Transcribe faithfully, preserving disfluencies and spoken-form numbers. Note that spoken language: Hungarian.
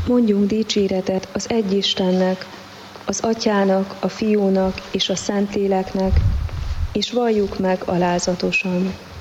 Mondjunk dicséretet az egy Istennek, az Atyának, a Fiúnak és a Szentléleknek, és valljuk meg alázatosan.